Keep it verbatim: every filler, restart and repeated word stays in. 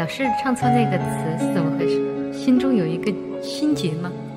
老是唱错那个词是怎么回事？心中有一个心结吗？